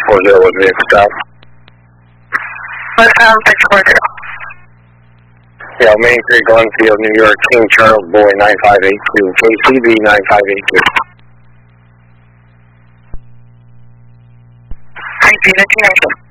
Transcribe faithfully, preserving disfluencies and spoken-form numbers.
four zero was vehicle stop. What, um, six four zero? Yeah, Main Street, Glenfield, New York, King Charles Boy nine five eight two, K C B nine five eight two. I see the connection.